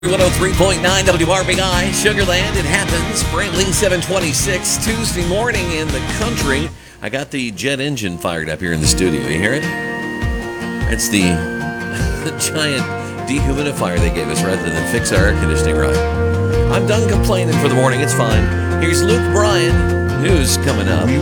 103.9 WRBI, Sugarland. It happens. Brantley 726, Tuesday morning in the country. I got the jet engine fired up here in the studio. You hear it? It's the giant dehumidifier they gave us rather than fix our air conditioning right. I'm done complaining for the morning. It's fine. Here's Luke Bryan. News coming up.